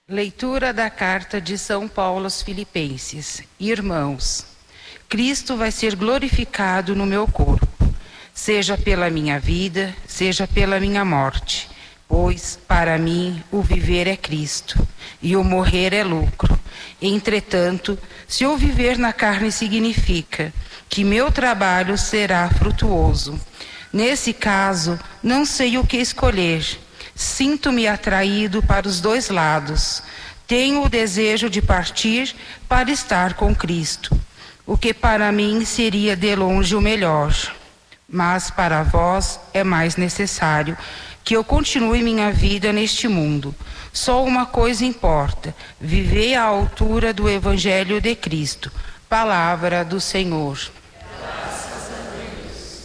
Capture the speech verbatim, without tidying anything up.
Leitura da carta de São Paulo aos Filipenses. Irmãos, Cristo vai ser glorificado no meu corpo, seja pela minha vida, seja pela minha morte, pois para mim o viver é Cristo e o morrer é lucro. Entretanto, se eu viver na carne significa que meu trabalho será frutuoso. Nesse caso, não sei o que escolher. Sinto-me atraído para os dois lados. Tenho o desejo de partir para estar com Cristo, o que para mim seria de longe o melhor. Mas para vós é mais necessário que eu continue minha vida neste mundo. Só uma coisa importa: viver à altura do Evangelho de Cristo. Palavra do Senhor.